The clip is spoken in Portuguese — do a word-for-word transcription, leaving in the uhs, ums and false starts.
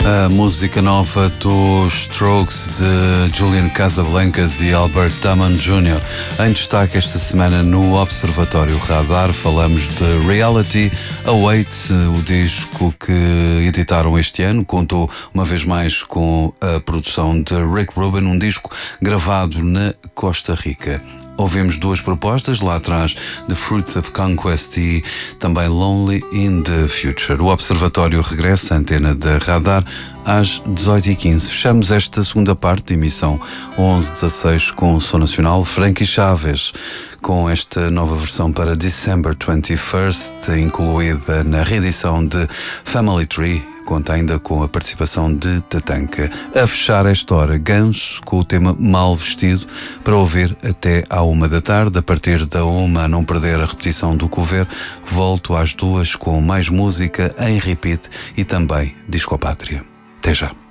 A música nova dos Strokes de Julian Casablancas e Albert Hammond júnior Em destaque esta semana no Observatório Radar, falamos de Reality Awaits, o disco que editaram este ano. Contou uma vez mais com a produção de Rick Rubin, um disco gravado na Costa Rica. Ouvimos duas propostas, lá atrás The Fruits of Conquest e também Lonely in the Future. O Observatório regressa à antena da Radar às dezoito e quinze. Fechamos esta segunda parte de emissão onze dezasseis com o Som Nacional. Frankie Chaves, com esta nova versão para December twenty-first, incluída na reedição de Family Tree. Conta ainda com a participação de Tatanka. A fechar esta hora, Ganso, com o tema Mal Vestido, para ouvir até à uma da tarde. A partir da uma, a não perder a repetição do Cover, volto às duas com mais música em repeat e também Discopátria. Até já.